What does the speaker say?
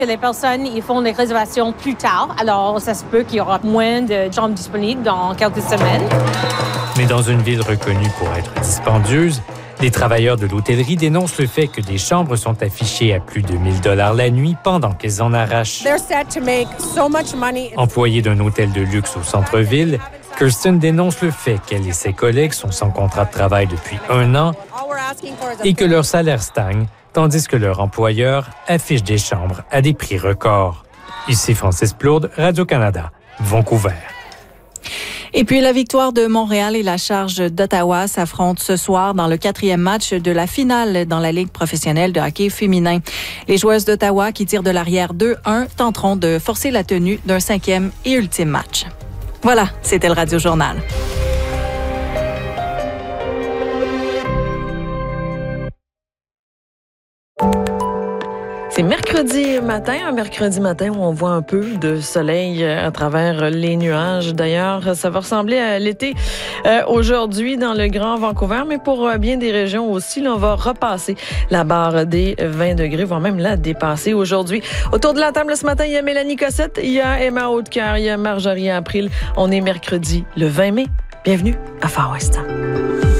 Les personnes, ils font les réservations plus tard, alors ça se peut qu'il y aura moins de chambres disponibles dans quelques semaines. Mais dans une ville reconnue pour être dispendieuse, les travailleurs de l'hôtellerie dénoncent le fait que des chambres sont affichées à plus de 1 000 $ la nuit pendant qu'elles en arrachent. Employée d'un hôtel de luxe au centre-ville, Kirsten dénonce le fait qu'elle et ses collègues sont sans contrat de travail depuis 1 an et que leur salaire stagne, tandis que leur employeur affiche des chambres à des prix records. Ici Francis Plourde, Radio-Canada, Vancouver. Et puis, la victoire de Montréal et la Charge d'Ottawa s'affrontent ce soir dans le 4e match de la finale dans la Ligue professionnelle de hockey féminin. Les joueuses d'Ottawa, qui tirent de l'arrière 2-1, tenteront de forcer la tenue d'un 5e et ultime match. Voilà, c'était le Radio Journal. C'est mercredi matin où on voit un peu de soleil à travers les nuages. D'ailleurs, ça va ressembler à l'été aujourd'hui dans le Grand Vancouver, mais pour bien des régions aussi, là, on va repasser la barre des 20 degrés, voire même la dépasser aujourd'hui. Autour de la table ce matin, il y a Mélanie Cossette, il y a Emma Hautecoeur, il y a Marjorie April. On est mercredi le 20 mai. Bienvenue à Far West.